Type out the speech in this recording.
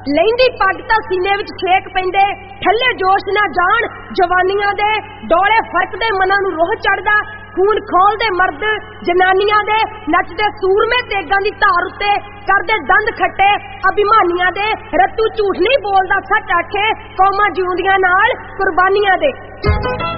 लैंदी पग तां सीने विच छेक पैंदे, ठल्ले जोश ना जान जवानियां दे, डोले फरकदे मनां नूं रोह चढ़दा, खून खोलदे मर्द जनानियां दे, नचदे सूरमे तेगां दी धार उत्ते, करदे दंद खट्टे अभिमानियां दे, रत्तू झूठ नहीं बोलदा सच आखे, कौमां जिउंदियां नाल कुर्बानियां दे।